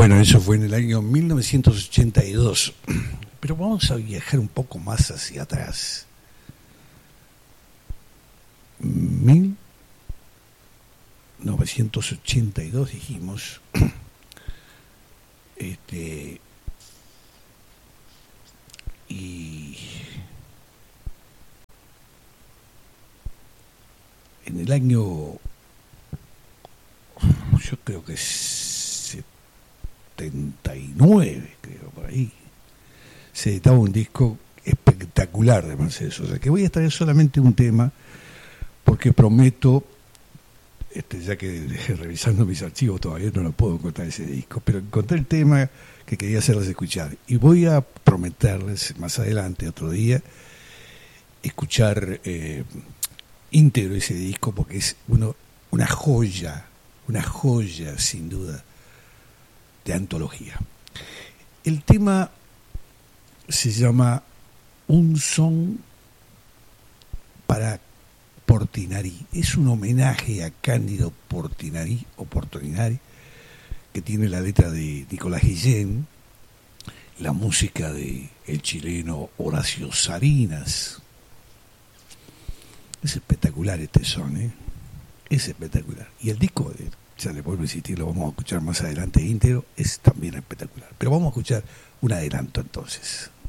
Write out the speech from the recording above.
Bueno, eso fue en el año 1982. Pero vamos a viajar un poco más hacia atrás. 1982 dijimos. Y en el año, yo creo que 79, creo, por ahí, se editaba un disco espectacular de Mercedes Sosa, que voy a traer solamente un tema, porque prometo, ya que revisando mis archivos todavía no lo puedo encontrar ese disco, pero encontré el tema que quería hacerles escuchar, y voy a prometerles más adelante, otro día, escuchar íntegro ese disco, porque es una joya sin duda de antología. El tema se llama Un son para Portinari. Es un homenaje a Cándido Portinari o Portinari, que tiene la letra de Nicolás Guillén, la música de el chileno Horacio Salinas. Es espectacular este son, es espectacular. Y el disco, ya le vuelvo a insistir, lo vamos a escuchar más adelante íntegro, es también espectacular. Pero vamos a escuchar un adelanto entonces.